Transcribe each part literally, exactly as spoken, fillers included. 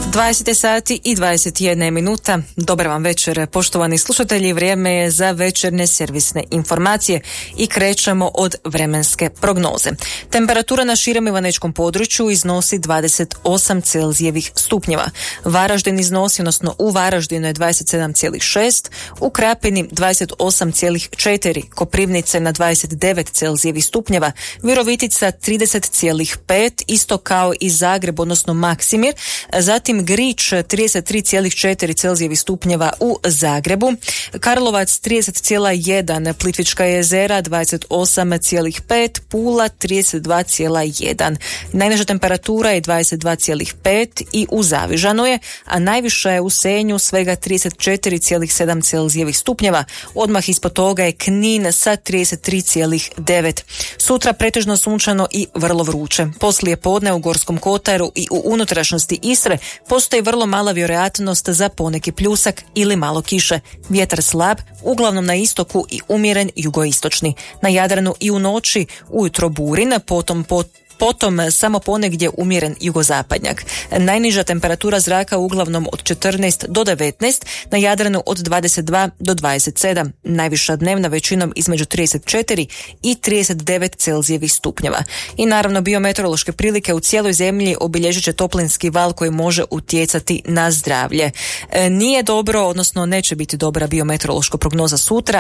dvadeset sati i dvadeset jedna minuta. Dobar vam večer, poštovani slušatelji. Vrijeme je za večernje servisne informacije i krećemo od vremenske prognoze. Temperatura na širem ivanečkom području iznosi dvadeset osam Celzijevih stupnjeva. Varaždin iznosi, odnosno u Varaždinu je dvadeset sedam zarez šest, u Krapini dvadeset osam zarez četiri, Koprivnica na dvadeset devet Celzijevih stupnjeva, Virovitica trideset zarez pet, isto kao i Zagreb, odnosno Maksimir, zatim Grič trideset tri zarez četiri Celzijevih stupnjeva u Zagrebu, Karlovac trideset zarez jedan, Plitvička jezera dvadeset osam zarez pet, Pula trideset dva zarez jedan. Najniža temperatura je dvadeset dva zarez pet i u Zavižanu je, a najviša je u Senju svega trideset četiri zarez sedam Celzijevih stupnjeva. Odmah ispod toga je Knin sa trideset tri zarez devet. Sutra pretežno sunčano i vrlo vruće. Poslije podne u Gorskom kotaru i u unutrašnjosti Istre postoji vrlo mala vjerojatnost za poneki pljusak ili malo kiše. Vjetar slab, uglavnom na istoku i umjeren jugoistočni. Na Jadranu i u noći ujutro burin, potom po Potom samo ponegdje umjeren jugozapadnjak. Najniža temperatura zraka uglavnom od četrnaest do devetnaest, na Jadranu od dvadeset dva do dvadeset sedam. Najviša dnevna većinom između trideset četiri i trideset devet Celzijevih stupnjeva. I naravno biometeorološke prilike u cijeloj zemlji obilježit će toplinski val koji može utjecati na zdravlje. E, nije dobro, odnosno neće biti dobra biometeorološka prognoza sutra.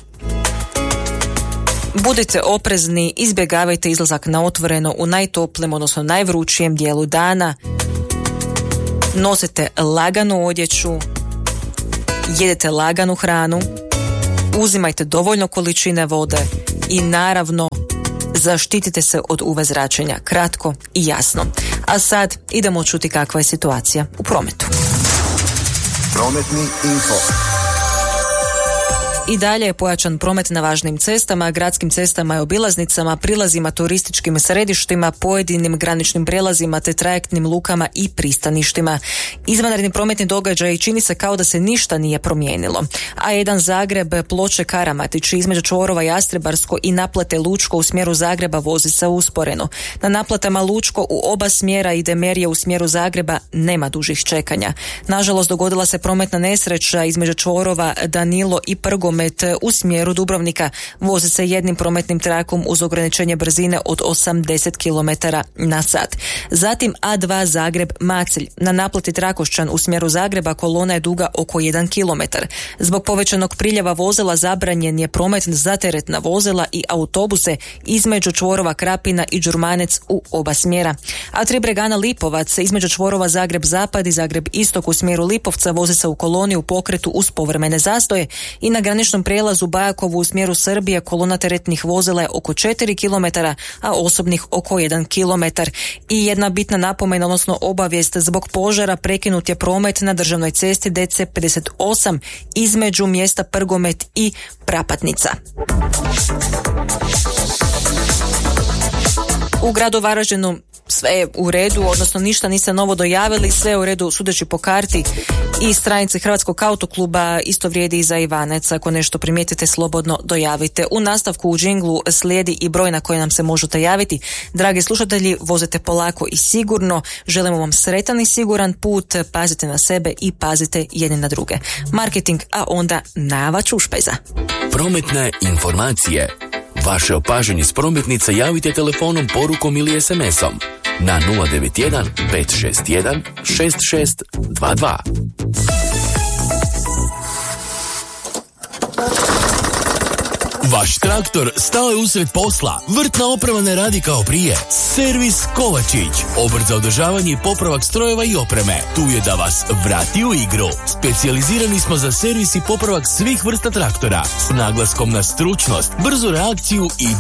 Budite oprezni, izbjegavajte izlazak na otvoreno u najtoplijem, odnosno najvrućijem dijelu dana. Nosite laganu odjeću, jedete laganu hranu, uzimajte dovoljno količine vode i naravno zaštitite se od U V zračenja. Kratko i jasno. A sad idemo čuti kakva je situacija u prometu. Prometni info. I dalje je pojačan promet na važnim cestama, gradskim cestama i obilaznicama, prilazima, turističkim središtima, pojedinim graničnim prijelazima te trajektnim lukama i pristaništima. Izvanredni prometni događaj čini se kao da se ništa nije promijenilo. A jedan Zagreb, Ploče, Karamatić, između čvorova Jastrebarsko i naplate Lučko u smjeru Zagreba vozi se usporeno. Na naplatama Lučko u oba smjera ide Merje u smjeru Zagreba, nema dužih čekanja. Nažalost, dogodila se prometna nesreća između čvorova Danilo i Prgomet u smjeru Dubrovnika. Vozi se jednim prometnim trakom uz ograničenje brzine od osamdeset kilometara na sat. Zatim A dva Zagreb Macelj. Na naplati Trakošćan u smjeru Zagreba kolona je duga oko jedan kilometar. Zbog povećanog priljeva vozila zabranjen je promet za teretna vozila i autobuse između čvorova Krapina i Đurmanec u oba smjera. A tri Bregana Lipovac između čvorova Zagreb Zapad i Zagreb Istok u smjeru Lipovca vozi se u koloni u pokretu uz povremene zastoje i na graničnom prijelazu Bajakovu u smjeru Srbije kolona teretnih vozila je oko četiri kilometara, a osobnih oko jedan kilometar. I jedna bitna napomena, odnosno obavijest, zbog požara prekinut je promet na državnoj cesti D C pedeset osam između mjesta Prgomet i Prapatnica. U gradu Varaždinu sve je u redu, odnosno ništa niste novo dojavili, sve je u redu sudeći po karti i stranice Hrvatskog autokluba, isto vrijedi i za Ivanec. Ako nešto primijetite, slobodno dojavite. U nastavku u džinglu slijedi i broj na koji nam se možete javiti. Dragi slušatelji, vozite polako i sigurno, želimo vam sretan i siguran put, pazite na sebe i pazite jedni na druge. Marketing, a onda najava čušpeza. Prometne informacije. Vaše opažanje s prometnica javite telefonom, porukom ili es em esom na nula devet jedan pet šest jedan šest šest dva dva. Vaš traktor stao je usred posla. Vrtna oprema ne radi kao prije. Servis Kovačić. Obrt za održavanje i popravak strojeva i opreme. Tu je da vas vrati u igru. Specijalizirani smo za servis i popravak svih vrsta traktora. S naglaskom na stručnost, brzu reakciju i